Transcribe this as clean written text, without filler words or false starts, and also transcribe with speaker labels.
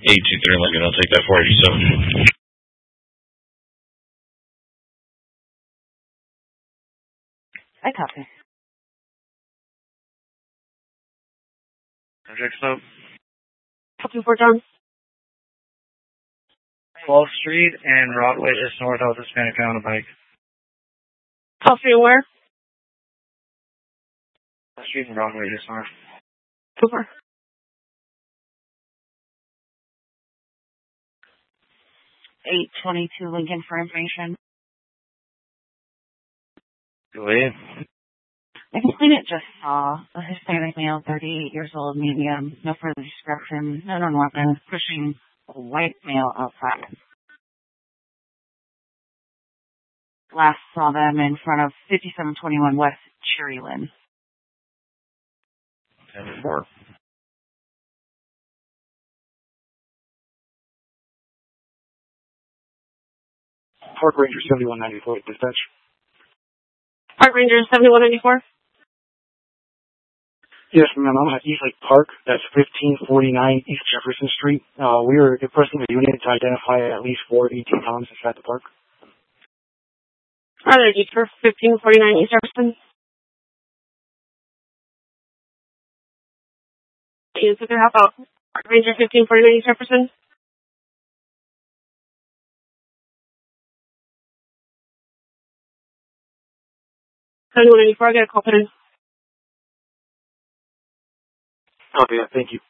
Speaker 1: 823 Lincoln, I'll take that 487.
Speaker 2: I copy.
Speaker 3: Subject slope.
Speaker 2: Copy for John.
Speaker 3: 12th Street and Broadway just north of Hispanic guy on a bike.
Speaker 2: Copy where?
Speaker 3: 12th Street and Broadway just north.
Speaker 2: Super. 822 Lincoln for information.
Speaker 3: Go ahead.
Speaker 2: The complainant just saw a Hispanic male, 38 years old, medium, no further description, no known weapon, pushing a white male outside. Last saw them in front of 5721 West Cherryland.
Speaker 1: 10-4.
Speaker 4: Park Ranger 7194 dispatch.
Speaker 2: Park Ranger 7194?
Speaker 4: Yes, ma'am. I'm at East Lake Park. That's 1549 East Jefferson Street. We are requesting a unit to identify at least 4 18 pounds inside the park.
Speaker 2: Are there a for 1549 East Jefferson? How about Park Ranger 1549 East Jefferson? I got a call put in.
Speaker 4: Copy that. Thank you.